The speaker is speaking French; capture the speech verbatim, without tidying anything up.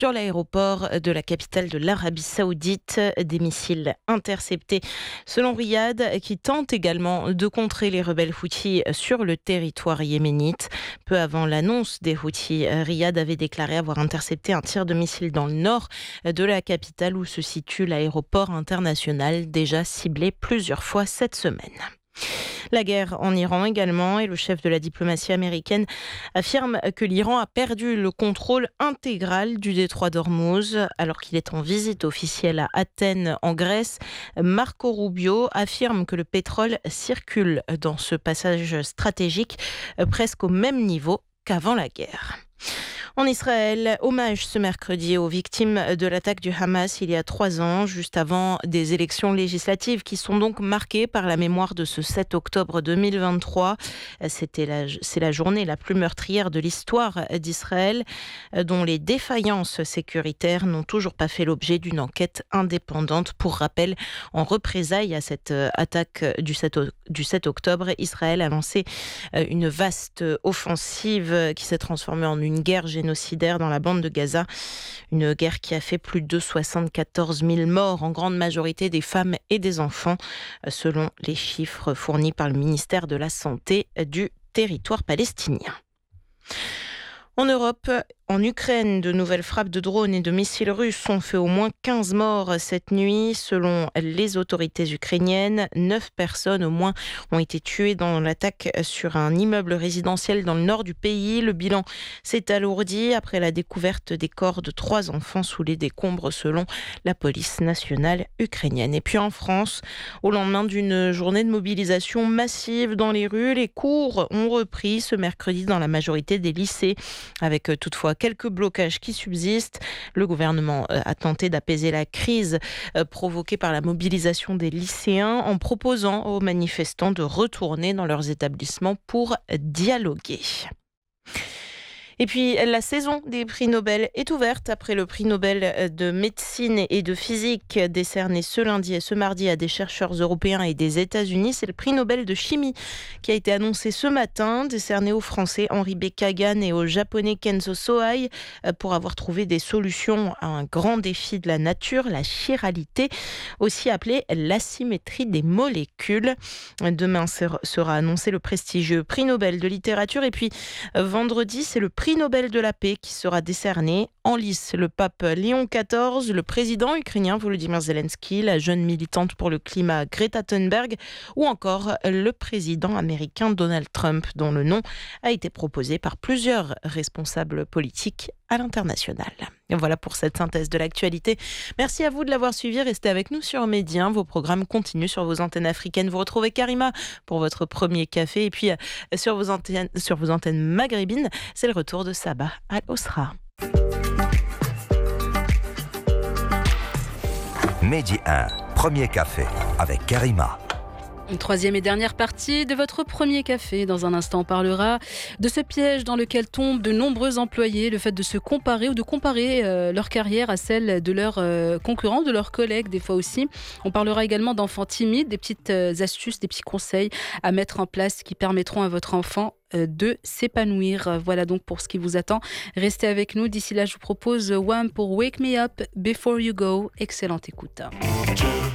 sur l'aéroport de la capitale de l'Arabie Saoudite. Des missiles interceptés selon Riyad, qui tente également de contrer les rebelles Houthis sur le territoire yéménite. Peu avant l'annonce des Houthis, Riyad avait déclaré avoir intercepté un tir de missile dans le nord de la capitale où se situe l'aéroport international, déjà ciblé plusieurs fois cette semaine. La guerre en Iran également, et le chef de la diplomatie américaine affirme que l'Iran a perdu le contrôle intégral du détroit d'Ormuz. Alors qu'il est en visite officielle à Athènes en Grèce, Marco Rubio affirme que le pétrole circule dans ce passage stratégique presque au même niveau qu'avant la guerre. En Israël, hommage ce mercredi aux victimes de l'attaque du Hamas il y a trois ans, juste avant des élections législatives qui sont donc marquées par la mémoire de ce sept octobre deux mille vingt-trois. C'était la, c'est la journée la plus meurtrière de l'histoire d'Israël, dont les défaillances sécuritaires n'ont toujours pas fait l'objet d'une enquête indépendante. Pour rappel, en représailles à cette attaque du sept octobre, Israël a lancé une vaste offensive qui s'est transformée en une guerre génocidaire dans la bande de Gaza. Une guerre qui a fait plus de soixante-quatorze mille morts, en grande majorité des femmes et des enfants, selon les chiffres fournis par le ministère de la Santé du territoire palestinien. En Europe, en Ukraine, de nouvelles frappes de drones et de missiles russes ont fait au moins quinze morts cette nuit. Selon les autorités ukrainiennes, neuf personnes au moins ont été tuées dans l'attaque sur un immeuble résidentiel dans le nord du pays. Le bilan s'est alourdi après la découverte des corps de trois enfants sous les décombres, selon la police nationale ukrainienne. Et puis en France, au lendemain d'une journée de mobilisation massive dans les rues, les cours ont repris ce mercredi dans la majorité des lycées, avec toutefois quelques blocages qui subsistent. Le gouvernement a tenté d'apaiser la crise provoquée par la mobilisation des lycéens en proposant aux manifestants de retourner dans leurs établissements pour dialoguer. Et puis, la saison des prix Nobel est ouverte après le prix Nobel de médecine et de physique décerné ce lundi et ce mardi à des chercheurs européens et des États-Unis. C'est le prix Nobel de chimie qui a été annoncé ce matin, décerné aux Français Henri B. Kagan et au Japonais Kenzo Sohei pour avoir trouvé des solutions à un grand défi de la nature, la chiralité, aussi appelée l'asymétrie des molécules. Demain sera annoncé le prestigieux prix Nobel de littérature, et puis vendredi, c'est le prix Nobel de la paix qui sera décerné. En lice, le pape Léon quatorze, le président ukrainien Volodymyr Zelensky, la jeune militante pour le climat Greta Thunberg ou encore le président américain Donald Trump, dont le nom a été proposé par plusieurs responsables politiques à l'international. Et voilà pour cette synthèse de l'actualité. Merci à vous de l'avoir suivi. Restez avec nous sur Médien. Vos programmes continuent sur vos antennes africaines. Vous retrouvez Karima pour votre premier café. Et puis sur vos antennes, sur vos antennes maghrébines, c'est le retour de Sabah Al-Osra. Midi un, premier café avec Karima. Une troisième et dernière partie de votre premier café. Dans un instant, on parlera de ce piège dans lequel tombent de nombreux employés, le fait de se comparer ou de comparer euh, leur carrière à celle de leurs euh, concurrents, de leurs collègues, des fois aussi. On parlera également d'enfants timides, des petites euh, astuces, des petits conseils à mettre en place qui permettront à votre enfant euh, de s'épanouir. Voilà donc pour ce qui vous attend. Restez avec nous. D'ici là, je vous propose Wham pour Wake Me Up Before You Go. Excellente écoute.